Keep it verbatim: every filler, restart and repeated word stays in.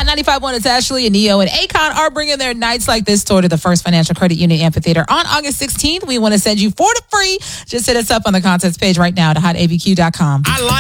Hot ninety-five point one, it's Ashley and Neo and Akon are bringing their Nights Like This tour to the First Financial Credit Union Amphitheater on August sixteenth. We want to send you four to free. Just hit us up on the contest page right now to hot a b q dot com. I like